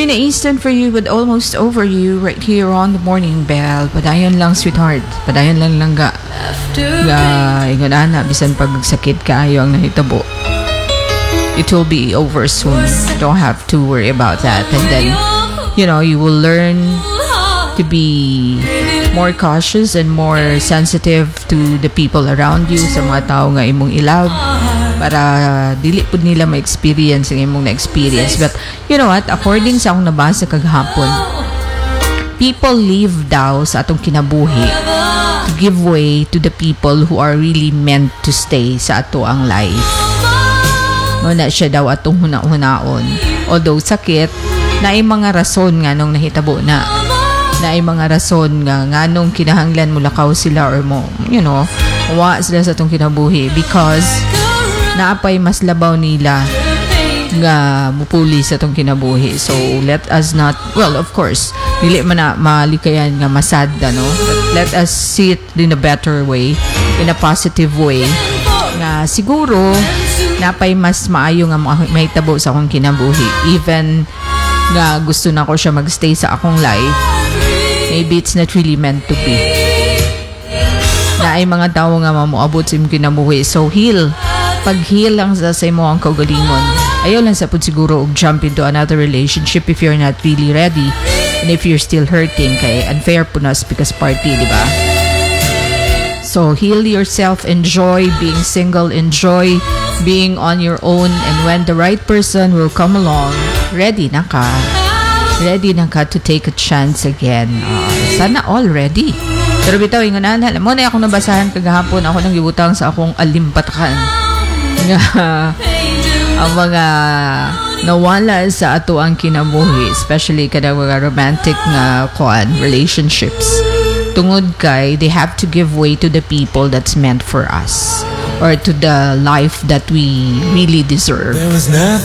Sheena Easton for you with Almost Over You right here on the Morning Bell. Padayon lang, sweetheart. Padayon lang langga. Ingon ana, bisan pag sakit kaayo ang nahitabo. It will be over soon. Don't have to worry about that. And then, you will learn to be more cautious and more sensitive to the people around you, sa mga tao nga imong ilove, para dili pud nila ma-experience ang imong na-experience. But you know what, according sa akong nabasa kaghapon, people live daw sa atong kinabuhi to give way to the people who are really meant to stay sa ato ang life. Na siya daw atong huna-hunaon. Although sakit, na ay mga rason nga nung nahitabo na ay mga rason nga nganong kinahanglan mo lakaw sila or mo, wa sila sa atong kinabuhi, because naapay mas labaw nila nga mupuli sa atong kinabuhi. So let us not, well, of course dili man na malikayan nga masad, but let us see it in a better way, in a positive way, nga siguro napay mas maayo nga mahitabo sa akong kinabuhi, even nga gusto na ko siya magstay sa akong life. Maybe it's not really meant to be. Na ay mga tao nga mamuabot sa imong kinabuhi. So heal. Pag heal lang sa imo ang kaugalingon, ayaw lang sa pud siguro og jump into another relationship if you're not really ready, and if you're still hurting, kay unfair po nas because party, di ba? So heal yourself, enjoy being single, enjoy being on your own, and when the right person will come along, ready na ka to take a chance again. Sana all ready. Pero bitaw, ingon na, alam mo na akong nabasahan kagahapon, ako nang gibutang sa akong alimpatakan nga ang mga nawala sa ato ang kinabuhi, especially kada mga romantic nga relationships, tungod kay they have to give way to the people that's meant for us, or to the life that we really deserve.